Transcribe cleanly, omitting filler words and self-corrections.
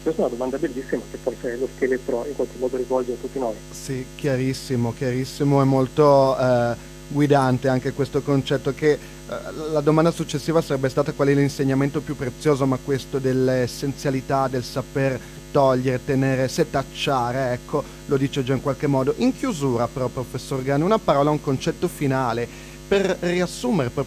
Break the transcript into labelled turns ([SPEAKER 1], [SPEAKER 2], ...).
[SPEAKER 1] Questa è una domanda bellissima che forse lo scheletro in qualche modo rivolge a tutti noi.
[SPEAKER 2] Sì, chiarissimo, chiarissimo e molto guidante anche questo concetto che la domanda successiva sarebbe stata qual è l'insegnamento più prezioso, ma questo dell'essenzialità, del saper togliere, tenere, setacciare, ecco, lo dice già in qualche modo. In chiusura però, professor Gani, una parola, un concetto finale per riassumere